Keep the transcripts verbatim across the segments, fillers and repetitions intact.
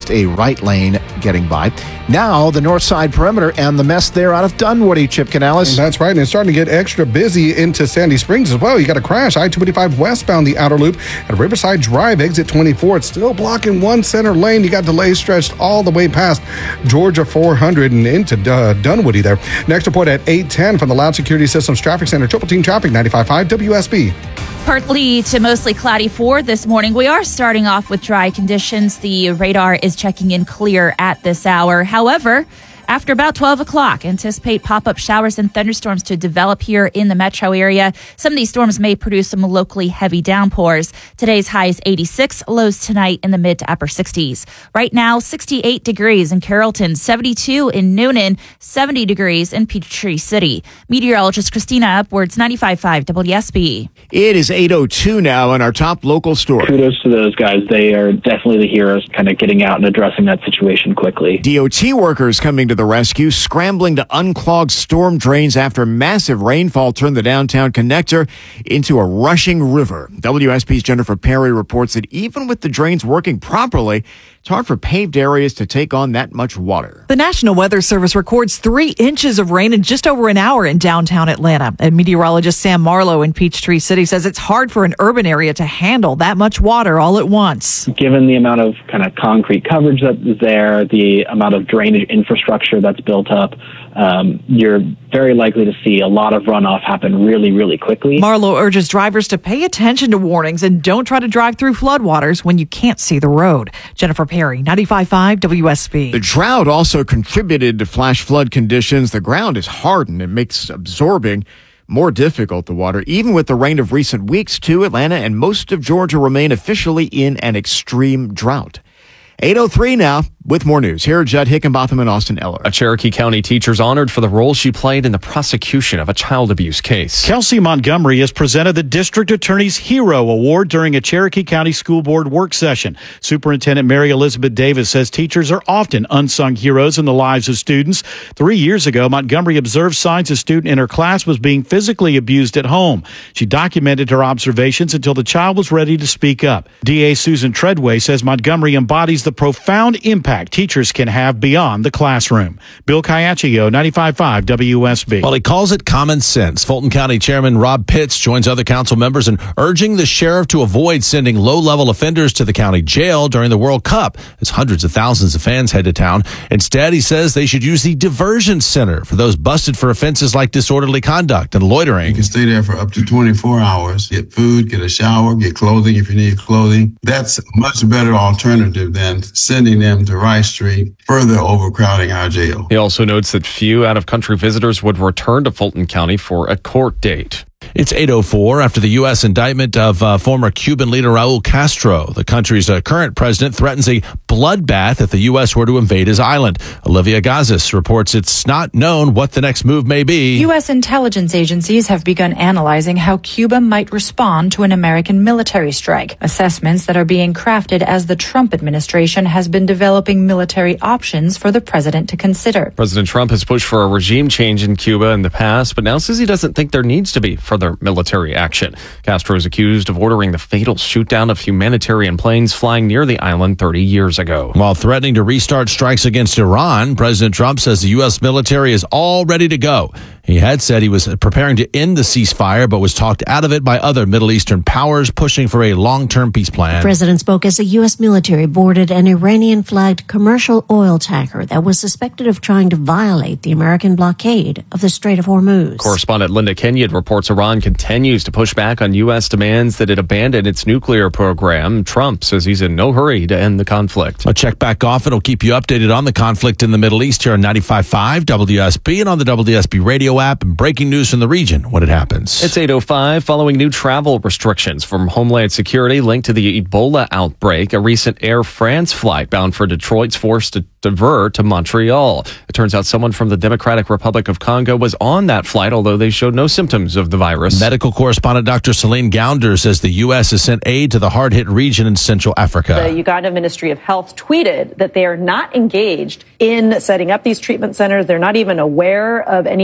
just a right lane getting by. Now the north side perimeter and the mess there out of Dunwoody, Chip Canales. That's right, and it's starting to get extra busy into Sandy Springs as well. You got a crash, I two eighty-five westbound the outer loop at Riverside Drive, exit twenty-four. It's still blocking one center lane. You got delays stretched all the way past Georgia four hundred and into uh, Dunwoody there. Next report at eight ten from the Loud Security Systems Traffic Center. Triple Team Traffic, ninety-five point five W S B. Partly to mostly cloudy for this morning. We are starting off with dry conditions. The radar is checking in clear at this hour. However, after about twelve o'clock, anticipate pop-up showers and thunderstorms to develop here in the metro area. Some of these storms may produce some locally heavy downpours. Today's high is eighty-six, lows tonight in the mid to upper sixties. Right now, sixty-eight degrees in Carrollton, seventy-two in Noonan, seventy degrees in Peachtree City. Meteorologist Christina Upwards, ninety-five point five W S B. It is eight oh two now in our top local story. Kudos to those guys. They are definitely the heroes, kind of getting out and addressing that situation quickly. D O T workers coming to the rescue, scrambling to unclog storm drains after massive rainfall turned the downtown connector into a rushing river. W S B's Jennifer Perry reports that even with the drains working properly, it's hard for paved areas to take on that much water. The National Weather Service records three inches of rain in just over an hour in downtown Atlanta. And meteorologist Sam Marlowe in Peachtree City says it's hard for an urban area to handle that much water all at once. Given the amount of kind of concrete coverage that is there, the amount of drainage infrastructure that's built up, um, you're very likely to see a lot of runoff happen really, really quickly. Marlowe urges drivers to pay attention to warnings and don't try to drive through floodwaters when you can't see the road. Jennifer Perry, ninety-five point five W S B. The drought also contributed to flash flood conditions. The ground is hardened. It makes absorbing more difficult, the water. Even with the rain of recent weeks, too, Atlanta and most of Georgia remain officially in an extreme drought. eight oh three now with more news. Here are Judd Hickenbotham and Austin Eller. A Cherokee County teacher's honored for the role she played in the prosecution of a child abuse case. Kelsey Montgomery has presented the District Attorney's Hero Award during a Cherokee County School Board work session. Superintendent Mary Elizabeth Davis says teachers are often unsung heroes in the lives of students. Three years ago, Montgomery observed signs a student in her class was being physically abused at home. She documented her observations until the child was ready to speak up. D A Susan Treadway says Montgomery embodies the profound impact teachers can have beyond the classroom. Bill Caiaccio, ninety-five point five W S B. Well, he calls it common sense. Fulton County Chairman Rob Pitts joins other council members in urging the sheriff to avoid sending low-level offenders to the county jail during the World Cup, as hundreds of thousands of fans head to town. Instead, he says they should use the diversion center for those busted for offenses like disorderly conduct and loitering. You can stay there for up to twenty-four hours, get food, get a shower, get clothing if you need clothing. That's a much better alternative than sending them to Rice Street, further overcrowding our jail. He also notes that few out-of-country visitors would return to Fulton County for a court date. It's eight oh four after the U S indictment of uh, former Cuban leader Raul Castro. The country's uh, current president threatens a bloodbath if the U S were to invade his island. Olivia Gazis reports it's not known what the next move may be. U S intelligence agencies have begun analyzing how Cuba might respond to an American military strike, assessments that are being crafted as the Trump administration has been developing military options for the president to consider. President Trump has pushed for a regime change in Cuba in the past, but now says he doesn't think there needs to be further military action. Castro is accused of ordering the fatal shootdown of humanitarian planes flying near the island thirty years ago. While threatening to restart strikes against Iran, President Trump says the U S military is all ready to go. He had said he was preparing to end the ceasefire, but was talked out of it by other Middle Eastern powers pushing for a long-term peace plan. The president spoke as the U S military boarded an Iranian-flagged commercial oil tanker that was suspected of trying to violate the American blockade of the Strait of Hormuz. Correspondent Linda Kenyon reports Iran continues to push back on U S demands that it abandon its nuclear program. Trump says he's in no hurry to end the conflict. I'll check back off. It'll keep you updated on the conflict in the Middle East here on ninety-five point five W S B and on the W S B radio app, and breaking news from the region when it happens. It's eight oh five. Following new travel restrictions from Homeland Security linked to the Ebola outbreak, a recent Air France flight bound for Detroit's forced to divert to Montreal. It turns out someone from the Democratic Republic of Congo was on that flight, although they showed no symptoms of the virus. Medical correspondent Doctor Celine Gounder says the U S has sent aid to the hard-hit region in Central Africa. The Uganda Ministry of Health tweeted that they are not engaged in setting up these treatment centers. They're not even aware of any being set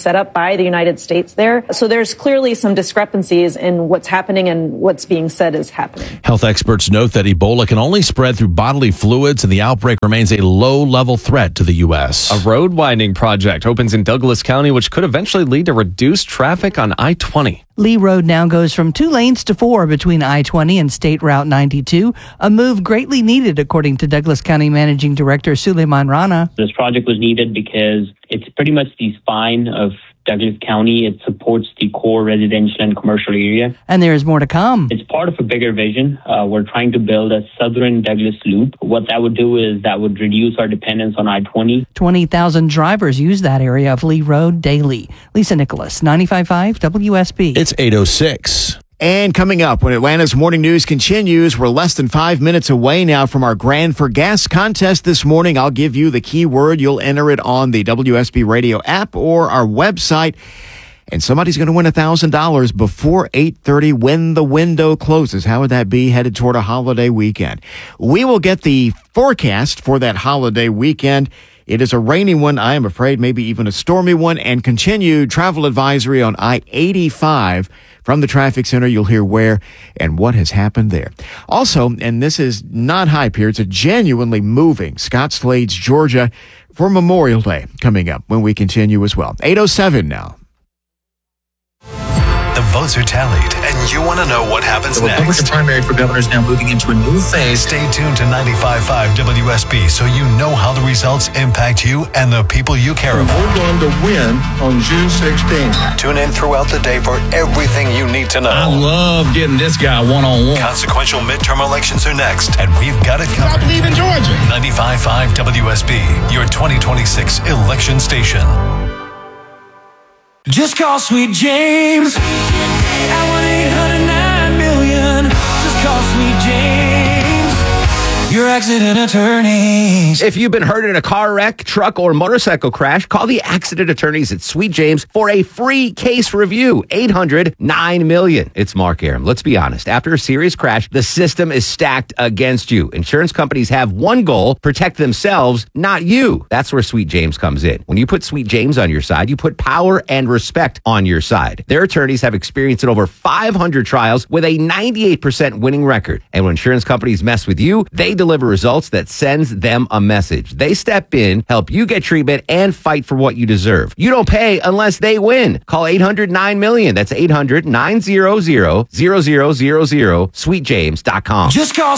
set up by the United States there. So there's clearly some discrepancies in what's happening and what's being said is happening. Health experts note that Ebola can only spread through bodily fluids, and the outbreak remains a low-level threat to the U S. A road widening project opens in Douglas County, which could eventually lead to reduced traffic on I twenty. Lee Road now goes from two lanes to four between I twenty and State Route ninety-two, a move greatly needed, according to Douglas County Managing Director Suleiman Rana. This project was needed because it's pretty much the spine of Douglas County. It supports the core residential and commercial area. And there is more to come. It's part of a bigger vision. Uh, we're trying to build a southern Douglas loop. What that would do is that would reduce our dependence on I twenty. twenty thousand drivers use that area of Lee Road daily. Lisa Nicholas, ninety-five point five W S B. It's eight oh six. And coming up, when Atlanta's morning news continues, we're less than five minutes away now from our Grand for Gas contest this morning. I'll give you the keyword. You'll enter it on the W S B Radio app or our website. And somebody's going to win one thousand dollars before eight thirty when the window closes. How would that be headed toward a holiday weekend? We will get the forecast for that holiday weekend. It is a rainy one, I am afraid, maybe even a stormy one, and continued travel advisory on I eighty-five. From the traffic center, you'll hear where and what has happened there. Also, and this is not hype here, it's a genuinely moving Scottsblades, Georgia for Memorial Day coming up when we continue as well. eight oh seven now. The votes are tallied, and you want to know what happens the next. The Republican primary for governor is now moving into a new phase. Stay tuned to ninety-five point five W S B so you know how the results impact you and the people you care about. We're going to win on June sixteenth. Tune in throughout the day for everything you need to know. I love getting this guy one-on-one. Consequential midterm elections are next, and we've got it covered. I believe in Georgia. ninety-five point five W S B, your twenty twenty-six election station. Just call Sweet James at one eight hundred nine million. Just call Sweet James, your accident attorneys. If you've been hurt in a car wreck, truck, or motorcycle crash, call the accident attorneys at Sweet James for a free case review. eight hundred nine million. It's Mark Aram. Let's be honest. After a serious crash, the system is stacked against you. Insurance companies have one goal: protect themselves, not you. That's where Sweet James comes in. When you put Sweet James on your side, you put power and respect on your side. Their attorneys have experience in over five hundred trials with a ninety-eight percent winning record. And when insurance companies mess with you, they deliver results that sends them a message. They step in, help you get treatment, and fight for what you deserve. You don't pay unless they win. Call eight hundred nine million. That's eight hundred nine hundred zero zero zero zero sweet james dot com. Just call